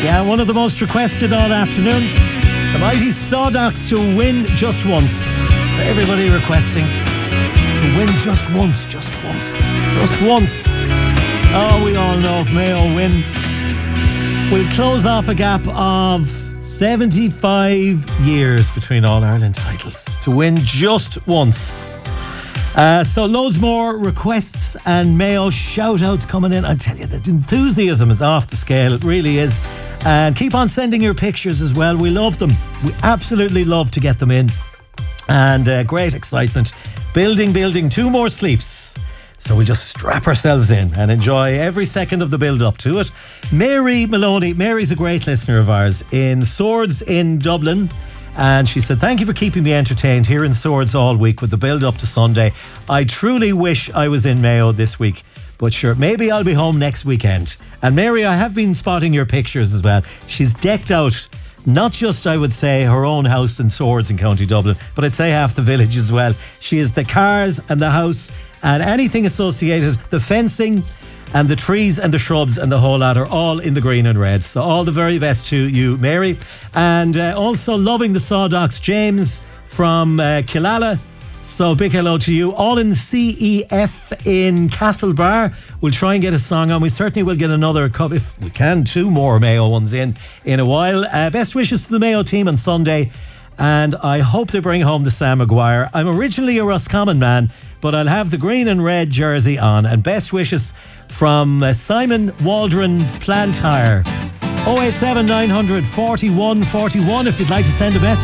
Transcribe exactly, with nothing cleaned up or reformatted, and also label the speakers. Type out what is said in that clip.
Speaker 1: Yeah, one of the most requested all afternoon. The mighty Sawdocks to win just once. Everybody requesting to win just once, just once, just once. Oh, we all know if Mayo win, we'll close off a gap of seventy-five years between All-Ireland titles. To win just once. Uh, so loads more requests and Mayo shout-outs coming in. I tell you, the enthusiasm is off the scale. It really is. And keep on sending your pictures as well. We love them. We absolutely love to get them in. And uh, great excitement. Building, building, two more sleeps. So we'll just strap ourselves in and enjoy every second of the build-up to it. Mary Maloney. Mary's a great listener of ours in Swords in Dublin. And she said, thank you for keeping me entertained here in Swords all week with the build-up to Sunday. I truly wish I was in Mayo this week. But sure, maybe I'll be home next weekend. And Mary, I have been spotting your pictures as well. She's decked out, not just, I would say, her own house in Swords in County Dublin, but I'd say half the village as well. She is the cars and the house and anything associated, the fencing and the trees and the shrubs and the whole lot are all in the green and red. So all the very best to you, Mary. And uh, also loving the Sawdocks, James from uh, Killala. So big hello to you. All in C E F in Castlebar. We'll try and get a song on. We certainly will get another cup, if we can, two more Mayo ones in in a while. Uh, best wishes to the Mayo team on Sunday. And I hope they bring home the Sam Maguire. I'm originally a Roscommon man, but I'll have the green and red jersey on. And best wishes from uh, Simon Waldron Plantire. oh eight seven nine hundred forty-one forty-one if you'd like to send a message.